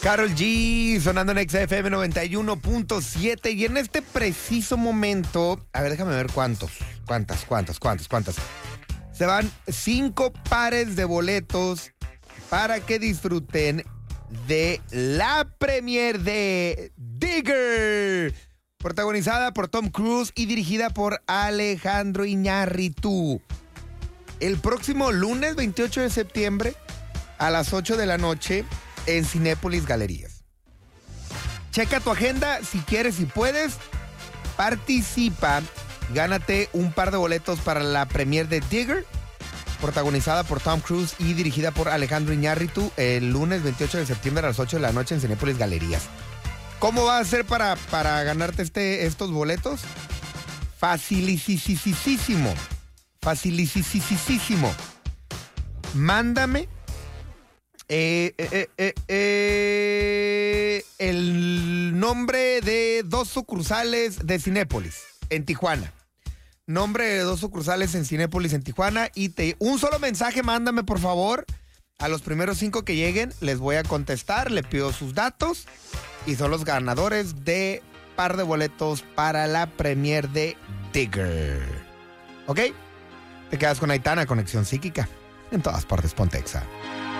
Karol G sonando en XFM 91.7 y en este preciso momento, a ver, déjame ver cuántas. Se van 5 pares de boletos para que disfruten de la premiere de Digger, protagonizada por Tom Cruise y dirigida por Alejandro Iñárritu. El próximo lunes 28 de septiembre a las 8 de la noche en Cinépolis Galerías. Checa tu agenda si quieres y puedes. Participa. Gánate un par de boletos para la premiere de Digger, protagonizada por Tom Cruise y dirigida por Alejandro Iñárritu, el lunes 28 de septiembre a las 8 de la noche en Cinépolis Galerías. ¿Cómo va a ser para ganarte estos boletos? Facilísimo. Mándame el nombre de 2 sucursales de Cinépolis en Tijuana. Nombre de 2 sucursales en Cinépolis en Tijuana y un solo mensaje mándame, por favor. A los primeros 5 que lleguen les voy a contestar, le pido sus datos y son los ganadores de par de boletos para la premiere de Digger. ¿Ok? Te quedas con Aitana, Conexión Psíquica. En todas partes, ponte Exa.